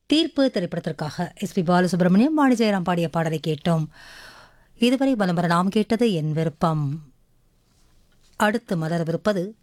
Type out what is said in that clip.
தீர்ப்பு திரைப்படத்திற்காக எஸ்பி பாலசுப்ரமணியம் வாணி ஜெயராம் பாடிய பாடலை கேட்டோம். இதுவரை பலம்பர நாம் கேட்டது என் விருப்பம். அடுத்து மலரவிருப்பது